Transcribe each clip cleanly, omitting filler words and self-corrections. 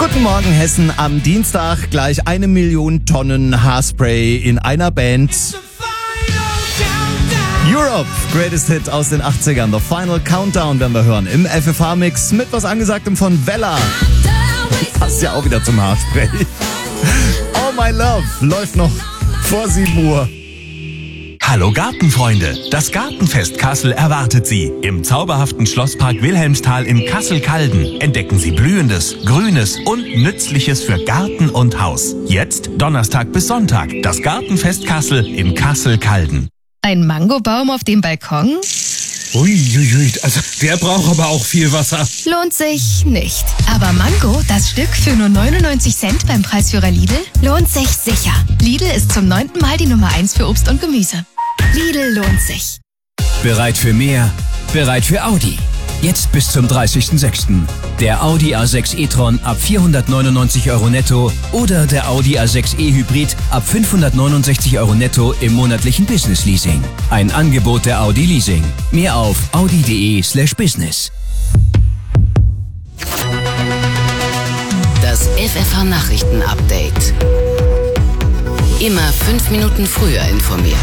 Guten Morgen Hessen, am Dienstag gleich 1 Million Tonnen Haarspray in einer Band. Europe, Greatest Hit aus den 80ern, The Final Countdown werden wir hören im FFH-Mix mit was Angesagtem von Vella. Passt ja auch wieder zum Haarspray. Oh My Love läuft noch vor 7 Uhr. Hallo Gartenfreunde, das Gartenfest Kassel erwartet Sie. Im zauberhaften Schlosspark Wilhelmsthal in Kassel-Calden entdecken Sie Blühendes, Grünes und Nützliches für Garten und Haus. Jetzt Donnerstag bis Sonntag, das Gartenfest Kassel in Kassel-Calden. Ein Mangobaum auf dem Balkon? Uiuiui, also der braucht aber auch viel Wasser. Lohnt sich nicht. Aber Mango, das Stück für nur 99 Cent beim Preisführer Lidl, lohnt sich sicher. Lidl ist zum 9. Mal die Nummer 1 für Obst und Gemüse. Lidl lohnt sich. Bereit für mehr? Bereit für Audi. Jetzt bis zum 30.06. Der Audi A6 e-tron ab 499 € netto oder der Audi A6 e-Hybrid ab 569 € netto im monatlichen Business-Leasing. Ein Angebot der Audi Leasing. Mehr auf audi.de/business. Das FFH-Nachrichten-Update. Immer 5 Minuten früher informiert.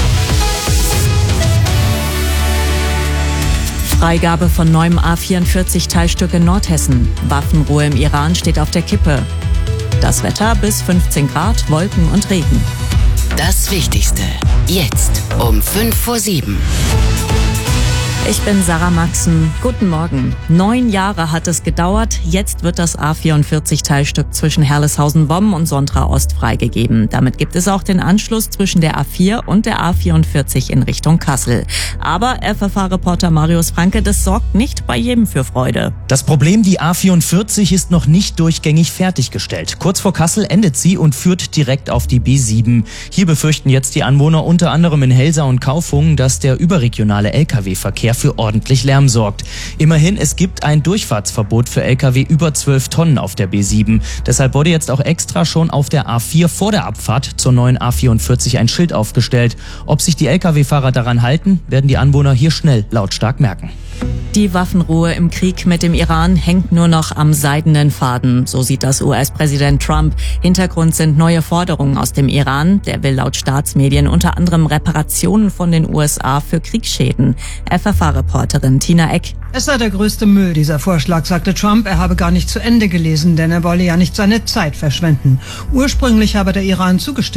Freigabe von neuem A44-Teilstück in Nordhessen. Waffenruhe im Iran steht auf der Kippe. Das Wetter bis 15 Grad, Wolken und Regen. Das Wichtigste. Jetzt um 6:55. Ich bin Sarah Maxen. Guten Morgen. 9 Jahre hat es gedauert. Jetzt wird das A44-Teilstück zwischen Herleshausen-Wommen und Sontra-Ost freigegeben. Damit gibt es auch den Anschluss zwischen der A4 und der A44 in Richtung Kassel. Aber FFH-Reporter Marius Franke, das sorgt nicht bei jedem für Freude. Das Problem, die A44 ist noch nicht durchgängig fertiggestellt. Kurz vor Kassel endet sie und führt direkt auf die B7. Hier befürchten jetzt die Anwohner unter anderem in Helsa und Kaufungen, dass der überregionale Lkw-Verkehr für ordentlich Lärm sorgt. Immerhin, es gibt ein Durchfahrtsverbot für Lkw über 12 Tonnen auf der B7. Deshalb wurde jetzt auch extra schon auf der A4 vor der Abfahrt zur neuen A44 ein Schild aufgestellt. Ob sich die Lkw-Fahrer daran halten, werden die Anwohner hier schnell lautstark merken. Die Waffenruhe im Krieg mit dem Iran hängt nur noch am seidenen Faden. So sieht das US-Präsident Trump. Hintergrund sind neue Forderungen aus dem Iran. Der will laut Staatsmedien unter anderem Reparationen von den USA für Kriegsschäden. FFH-Reporterin Tina Eck. Es sei der größte Müll, dieser Vorschlag, sagte Trump. Er habe gar nicht zu Ende gelesen, denn er wolle ja nicht seine Zeit verschwenden. Ursprünglich habe der Iran zugestimmt.